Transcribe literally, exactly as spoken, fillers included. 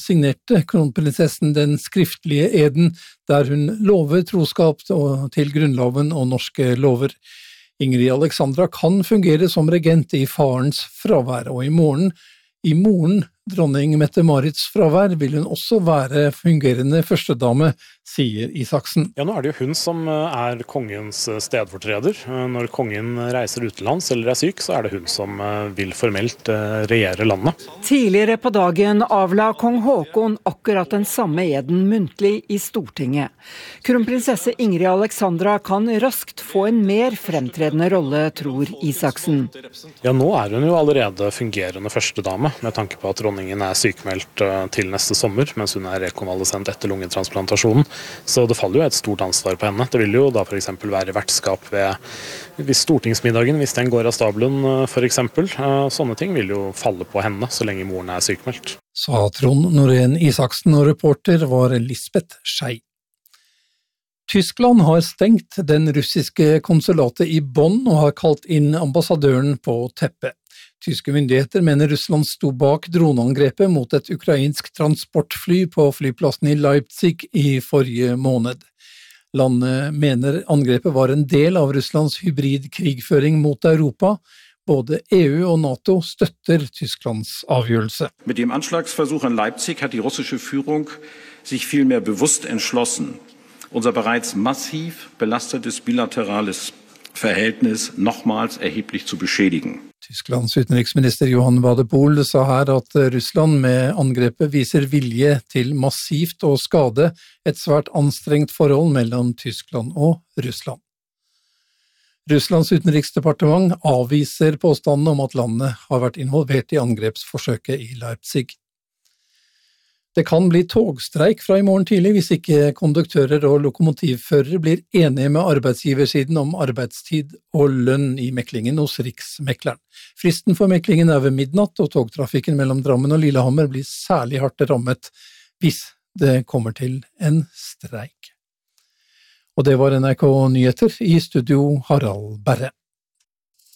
signerte kronprinsessen den skriftlige eden, der hun lover troskap til grunnloven og norske lover. Ingrid Alexandra kan fungere som regent i farens fravær, og i morgen, i moren dronning Mette-Marits fravær, vil hun også være fungerende førstedame, sier Isaksen. Ja, nå er det jo hun som er kongens stedfortreder. Når kongen reiser utenlands eller er syk, så er det hun som vil formelt regjere landet. Tidligere på dagen avla kong Håkon akkurat den samme eden muntlig i Stortinget. Kronprinsesse Ingrid Alexandra kan raskt få en mer fremtredende rolle, tror Isaksen. Ja, nå er hun jo allerede fungerende førstedame, med tanke på at dronningen er sykmeldt til neste sommer, mens hun er rekonvalesent etter lungetransplantasjonen. Så det faller jo et stort ansvar på henne. Det vil jo da for eksempel være vertskap ved hvis stortingsmiddagen, hvis den går av stabelen for eksempel. Sånne ting vil jo falle på henne så lenge moren er sykmeldt. Sa Trond Norén Isaksen, og reporter var Lisbeth Schei. Tyskland har stengt den russiske konsulatet i Bonn og har kalt inn ambassadøren på teppet. Tyske myndigheter mener Russland sto bak droneangrepet mot et ukrainsk transportfly på flyplassen i Leipzig i forrige måned. Landet mener angrepet var en del av Russlands hybridkrigføring mot Europa. Både E U og NATO støtter Tysklands avgjørelse. Mit dem Anschlagsversuch in Leipzig hat die russische Führung sich vielmehr bewusst entschlossen, unser bereits massiv belastetes bilaterales Verhältnis nochmals erheblich zu beschädigen. Tysklands utenriksminister Johann Wadepool sa her at Russland med angrepet viser vilje til massivt å skade et svært anstrengt forhold mellom Tyskland og Russland. Russlands utenriksdepartement avviser påstanden om at landet har vært involvert i angrepsforsøket i Leipzig. Det kan bli togstreik fra i morgen tidlig hvis ikke konduktører og lokomotivførere blir enige med arbeidsgiversiden om arbeidstid og lønn i meklingen hos Riksmekleren. Fristen for meklingen er ved midnatt, og togtrafikken mellom Drammen og Lillehammer blir særlig hardt rammet hvis det kommer til en streik. Og det var N R K Nyheter, i studio Harald Berre.